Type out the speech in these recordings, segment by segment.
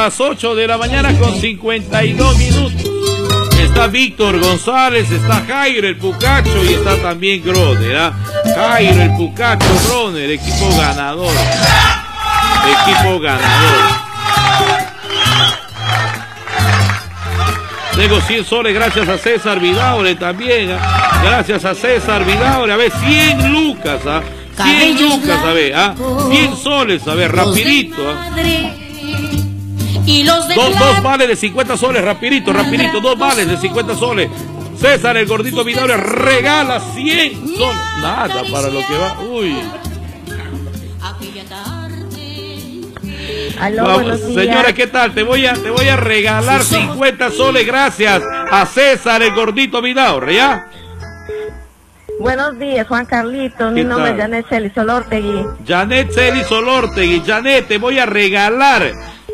las 8 de la mañana con 52 minutos. Está Víctor González, está Jairo el Pucacho y está también Groner, ¿ah? Jairo el Pucacho, Groner, equipo ganador. Equipo ganador. Tengo 100 soles gracias a César Vidaure también, ¿eh? Gracias a César Vidaure. A ver, 100 lucas, ¿ah? 100 lucas, a ver, ¿ah? 100 soles, a ver, rapidito, ¿ah? Dos vales de 50 soles, rapidito, dos vales de 50 soles. César el Gordito Vidaure regala 100 soles. Nada para lo que va. Uy. Aló, vamos, señora, ¿qué tal? Te voy a regalar 50 soles gracias a César el Gordito Vidaure, ¿ya? Buenos días, Juan Carlitos. Mi nombre es Janet Celis Solortegui. Janet Celis Solortegui. Janet, te voy a regalar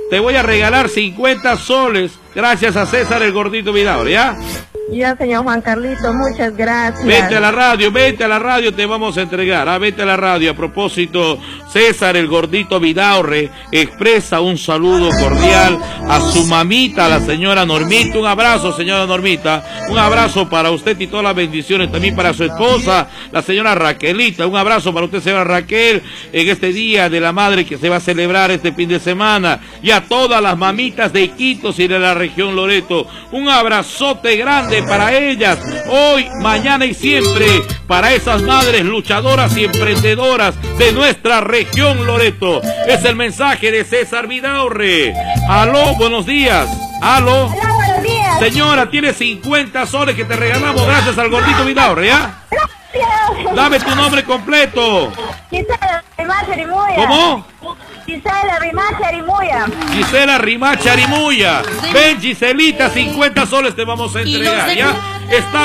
50 soles gracias a César el Gordito Vidaure, ¿ya? Ya, señor Juan Carlitos, muchas gracias. Vete a la radio, te vamos a entregar. Vete a la radio. A propósito, César el Gordito Vidaure expresa un saludo cordial a su mamita, la señora Normita. Un abrazo, señora Normita. Un abrazo para usted y todas las bendiciones. También para su esposa, la señora Raquelita. Un abrazo para usted, señora Raquel, en este Día de la Madre que se va a celebrar este fin de semana. Y a todas las mamitas de Iquitos y de la región Loreto. Un abrazote grande para ellas, hoy, mañana y siempre, para esas madres luchadoras y emprendedoras de nuestra región Loreto. Es el mensaje de César Vidaure. Aló, buenos días. Aló. Hola, buenos días. Señora, tiene 50 soles que te regalamos gracias al Gordito Vidaure, ¿ya? Gracias. Dame tu nombre completo. Gisela Rimacha Arimuya. ¿Cómo? Gisela Rimacha Arimuya. Gisela Rimacha Arimuya. Ven, Giselita, 50 soles te vamos a entregar, ¿ya? Está